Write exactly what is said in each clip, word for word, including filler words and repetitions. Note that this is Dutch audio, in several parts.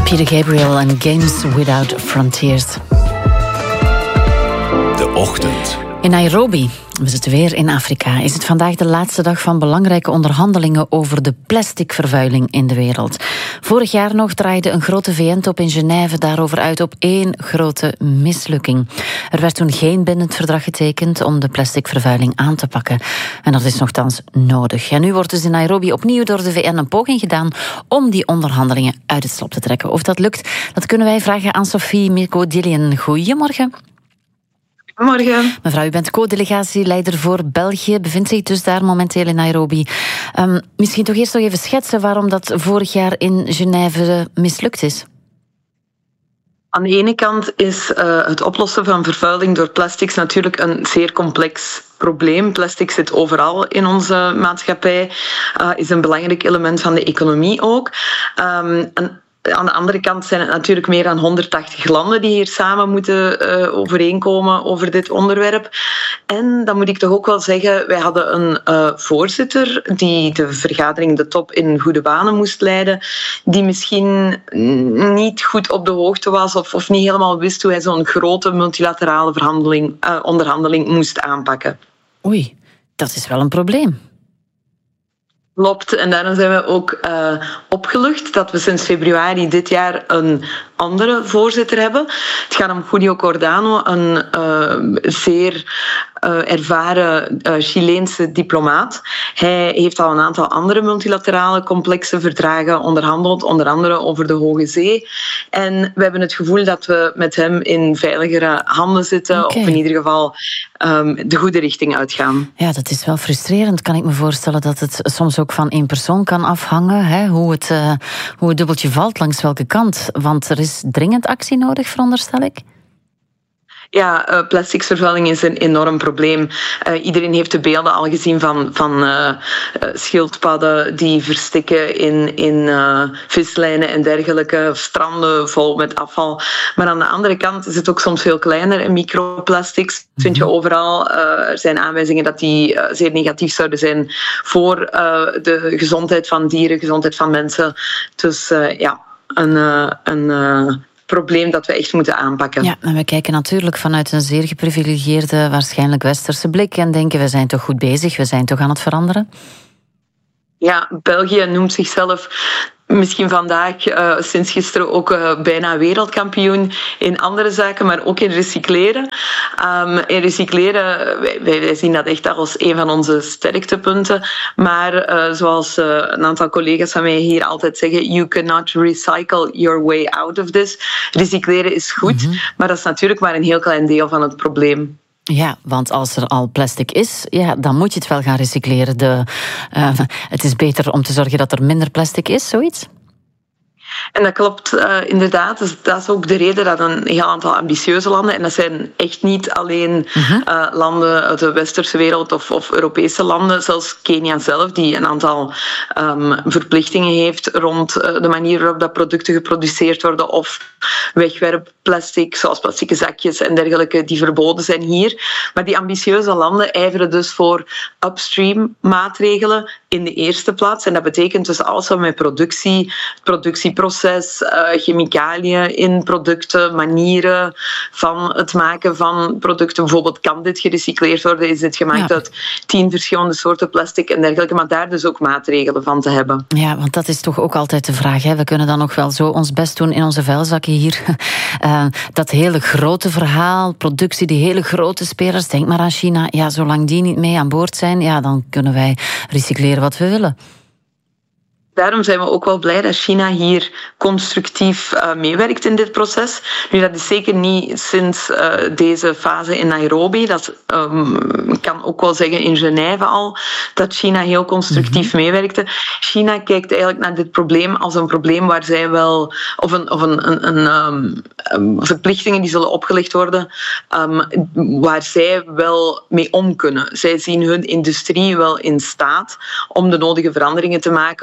Peter Gabriel en Games Without Frontiers. De ochtend. In Nairobi, we zitten weer in Afrika, is het vandaag de laatste dag van belangrijke onderhandelingen over de plasticvervuiling in de wereld. Vorig jaar nog draaide een grote V N-top in Genève daarover uit op één grote mislukking. Er werd toen geen bindend verdrag getekend om de plasticvervuiling aan te pakken. En dat is nogthans nodig. En nu wordt dus in Nairobi opnieuw door de V N een poging gedaan om die onderhandelingen uit het slop te trekken. Of dat lukt, dat kunnen wij vragen aan Sophie Mirko-Dillian. Goedemorgen. Goedemorgen. Mevrouw, u bent co-delegatieleider voor België, bevindt zich dus daar momenteel in Nairobi. Um, misschien toch eerst nog even schetsen waarom dat vorig jaar in Genève mislukt is. Aan de ene kant is uh, het oplossen van vervuiling door plastics natuurlijk een zeer complex probleem. Plastic zit overal in onze maatschappij, uh, is een belangrijk element van de economie ook. Um, en Aan de andere kant zijn het natuurlijk meer dan honderdtachtig landen die hier samen moeten uh, overeenkomen over dit onderwerp. En dan moet ik toch ook wel zeggen, wij hadden een uh, voorzitter die de vergadering, de top, in goede banen moest leiden, die misschien niet goed op de hoogte was of, of niet helemaal wist hoe hij zo'n grote multilaterale verhandeling, uh, onderhandeling moest aanpakken. Oei, dat is wel een probleem. Klopt, en daarom zijn we ook uh, opgelucht dat we sinds februari dit jaar een andere voorzitter hebben. Het gaat om Julio Cordano, een uh, zeer uh, ervaren uh, Chileense diplomaat. Hij heeft al een aantal andere multilaterale complexe verdragen onderhandeld, onder andere over de Hoge Zee. En we hebben het gevoel dat we met hem in veiligere handen zitten, okay. Of in ieder geval um, de goede richting uitgaan. Ja, dat is wel frustrerend, kan ik me voorstellen, dat het soms ook van één persoon kan afhangen, hè, hoe, het, uh, hoe het dubbeltje valt, langs welke kant. Want er is dringend actie nodig, veronderstel ik? Ja, uh, plasticsvervuiling is een enorm probleem. Uh, iedereen heeft de beelden al gezien van, van uh, uh, schildpadden die verstikken in, in uh, vislijnen en dergelijke, stranden vol met afval. Maar aan de andere kant is het ook soms veel kleiner en microplastics. Dat vind je overal. Uh, er zijn aanwijzingen dat die uh, zeer negatief zouden zijn voor uh, de gezondheid van dieren, gezondheid van mensen. Dus uh, ja, een... Uh, een uh, probleem dat we echt moeten aanpakken. Ja, en we kijken natuurlijk vanuit een zeer geprivilegeerde, waarschijnlijk westerse blik en denken, we zijn toch goed bezig, we zijn toch aan het veranderen? Ja, België noemt zichzelf misschien vandaag, uh, sinds gisteren ook uh, bijna wereldkampioen in andere zaken, maar ook in recycleren. Um, in recycleren, wij, wij zien dat echt als een van onze sterktepunten. Maar uh, zoals uh, een aantal collega's van mij hier altijd zeggen, you cannot recycle your way out of this. Recycleren is goed, mm-hmm. maar dat is natuurlijk maar een heel klein deel van het probleem. Ja, want als er al plastic is, ja, dan moet je het wel gaan recycleren. De, uh, het is beter om te zorgen dat er minder plastic is, zoiets? En dat klopt uh, inderdaad. Dus dat is ook de reden dat een heel aantal ambitieuze landen, en dat zijn echt niet alleen uh-huh. uh, landen uit de westerse wereld of, of Europese landen, zelfs Kenia zelf, die een aantal um, verplichtingen heeft rond uh, de manier waarop dat producten geproduceerd worden of wegwerpplastic, zoals plastieke zakjes en dergelijke, die verboden zijn hier. Maar die ambitieuze landen ijveren dus voor upstream maatregelen in de eerste plaats. En dat betekent dus alles wat met productie, productieproces, uh, chemicaliën in producten, manieren van het maken van producten. Bijvoorbeeld, kan dit gerecycleerd worden? Is dit gemaakt ja. uit tien verschillende soorten plastic en dergelijke? Maar daar dus ook maatregelen van te hebben. Ja, want dat is toch ook altijd de vraag. Hè? We kunnen dan nog wel zo ons best doen in onze vuilzakken hier. Uh, dat hele grote verhaal, productie, die hele grote spelers. Denk maar aan China. Ja, zolang die niet mee aan boord zijn, ja, dan kunnen wij recycleren wat we willen. Daarom zijn we ook wel blij dat China hier constructief uh, meewerkt in dit proces. Nu, dat is zeker niet sinds uh, deze fase in Nairobi. Dat um, kan ook wel zeggen in Genève al, dat China heel constructief mm-hmm. meewerkte. China kijkt eigenlijk naar dit probleem als een probleem waar zij wel, of een, of een, een, een um, um, verplichtingen die zullen opgelegd worden, um, waar zij wel mee om kunnen. Zij zien hun industrie wel in staat om de nodige veranderingen te maken, om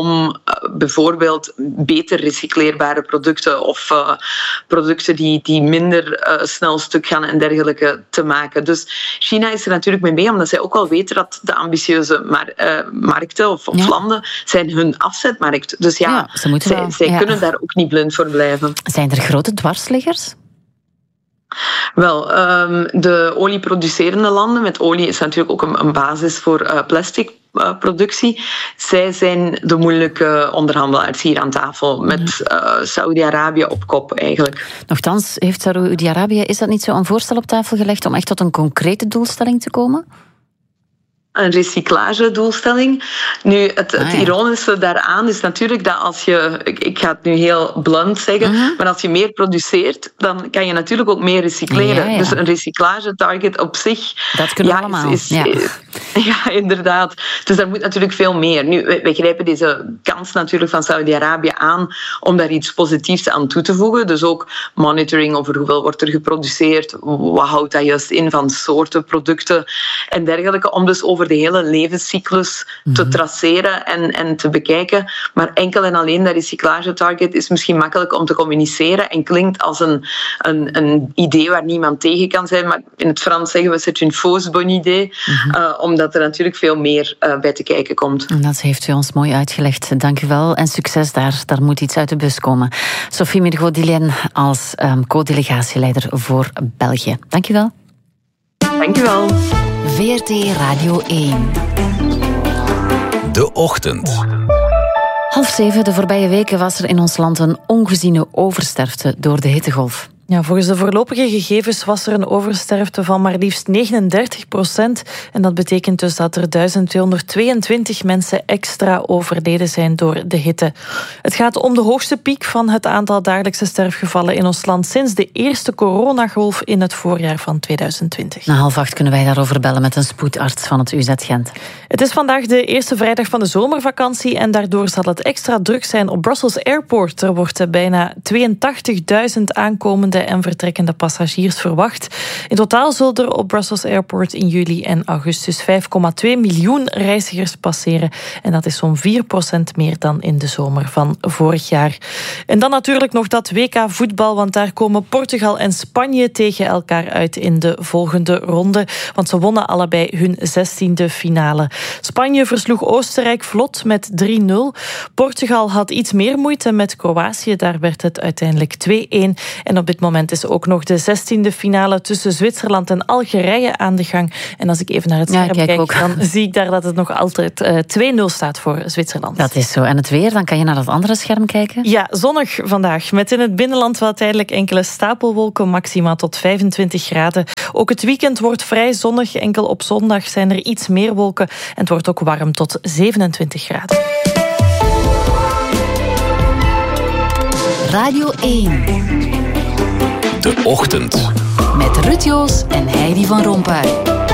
om uh, bijvoorbeeld beter recycleerbare producten of uh, producten die, die minder uh, snel stuk gaan en dergelijke te maken. Dus China is er natuurlijk mee mee, omdat zij ook wel weten dat de ambitieuze mar- uh, markten of, of ja. landen zijn hun afzetmarkt. Dus ja, ja ze moeten zij, wel. zij ja. kunnen daar ook niet blind voor blijven. Zijn er grote dwarsliggers? Wel, um, de olieproducerende landen, met olie is natuurlijk ook een, een basis voor uh, plastic uh, productie. Zij zijn de moeilijke onderhandelaars hier aan tafel, met uh, Saudi-Arabië op kop eigenlijk. Nochtans, heeft Saudi-Arabië, is dat niet zo een voorstel op tafel gelegd om echt tot een concrete doelstelling te komen? Een recyclagedoelstelling. Nu, het, het ah, ja. ironische daaraan is natuurlijk dat als je, ik, ik ga het nu heel blunt zeggen, uh-huh. maar als je meer produceert, dan kan je natuurlijk ook meer recycleren. Ja, ja. Dus een recyclagetarget op zich... Dat kunnen we ja, allemaal. Is, is, ja. ja, inderdaad. Dus daar moet natuurlijk veel meer. Nu, wij grijpen deze kans natuurlijk van Saudi-Arabië aan om daar iets positiefs aan toe te voegen. Dus ook monitoring over hoeveel wordt er geproduceerd, wat houdt dat juist in van soorten producten en dergelijke, om dus over over de hele levenscyclus mm-hmm. te traceren en, en te bekijken. Maar enkel en alleen dat recyclagetarget is misschien makkelijk om te communiceren en klinkt als een, een, een idee waar niemand tegen kan zijn. Maar in het Frans zeggen we c'est une fausse bonne idee, mm-hmm. uh, omdat er natuurlijk veel meer uh, bij te kijken komt. Dat heeft u ons mooi uitgelegd. Dank u wel en succes daar. Daar moet iets uit de bus komen. Sophie Mirgaud-Dillienne als um, co-delegatieleider voor België. Dank u wel. Dank u wel. V R T Radio één. De Ochtend. Half zeven, de voorbije weken was er in ons land een ongeziene oversterfte door de hittegolf. Ja, volgens de voorlopige gegevens was er een oversterfte van maar liefst negenendertig procent. En dat betekent dus dat er duizend tweehonderdtweeëntwintig mensen extra overleden zijn door de hitte. Het gaat om de hoogste piek van het aantal dagelijkse sterfgevallen in ons land sinds de eerste coronagolf in het voorjaar van tweeduizend twintig. Na half acht kunnen wij daarover bellen met een spoedarts van het U Z Gent. Het is vandaag de eerste vrijdag van de zomervakantie en daardoor zal het extra druk zijn op Brussels Airport. Er wordt bijna tweeëntachtigduizend aankomende en vertrekkende passagiers verwacht. In totaal zullen er op Brussels Airport in juli en augustus vijf komma twee miljoen reizigers passeren. En dat is zo'n vier procent meer dan in de zomer van vorig jaar. En dan natuurlijk nog dat W K voetbal, want daar komen Portugal en Spanje tegen elkaar uit in de volgende ronde. Want ze wonnen allebei hun zestiende finale. Spanje versloeg Oostenrijk vlot met drie nul. Portugal had iets meer moeite met Kroatië. Daar werd het uiteindelijk twee-een. En op dit moment is ook nog de zestiende finale tussen Zwitserland en Algerije aan de gang. En als ik even naar het scherm ja, kijk, kijk ook. Dan zie ik daar dat het nog altijd uh, twee nul staat voor Zwitserland. Dat is zo. En het weer, dan kan je naar dat andere scherm kijken? Ja, zonnig vandaag. Met in het binnenland wel tijdelijk enkele stapelwolken, maxima tot vijfentwintig graden. Ook het weekend wordt vrij zonnig. Enkel op zondag zijn er iets meer wolken. En het wordt ook warm tot zevenentwintig graden. Radio één. De Ochtend. Met Ruud Joos en Heidi van Rompuy.